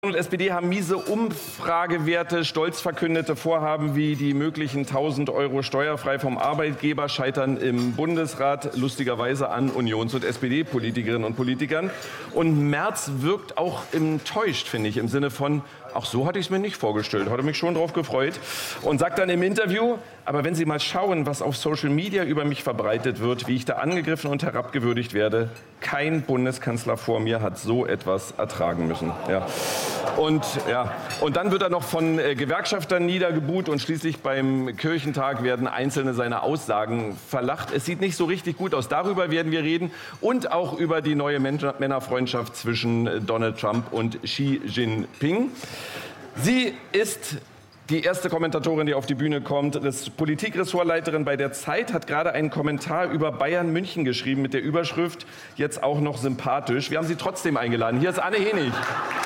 und SPD haben miese Umfragewerte. Stolz verkündete Vorhaben wie die möglichen 1.000 € steuerfrei vom Arbeitgeber scheitern im Bundesrat lustigerweise an Unions- und SPD-Politikerinnen und Politikern. Und Merz wirkt auch enttäuscht, finde ich, im Sinne von, ach so hatte ich es mir nicht vorgestellt, hatte mich schon drauf gefreut. Und sagt dann im Interview, aber wenn Sie mal schauen, was auf Social Media über mich verbreitet wird, wie ich da angegriffen und herabgewürdigt werde, kein Bundeskanzler vor mir hat so etwas ertragen müssen. Ja. Und dann wird er noch von Gewerkschaftern niedergebuht und schließlich beim Kirchentag werden einzelne seiner Aussagen verlacht. Es sieht nicht so richtig gut aus. Darüber werden wir reden und auch über die neue Männerfreundschaft zwischen Donald Trump und Xi Jinping. Sie ist die erste Kommentatorin, die auf die Bühne kommt, das Politikressortleiterin bei der Zeit, hat gerade einen Kommentar über Bayern München geschrieben mit der Überschrift, jetzt auch noch sympathisch. Wir haben sie trotzdem eingeladen. Hier ist Anne Henig.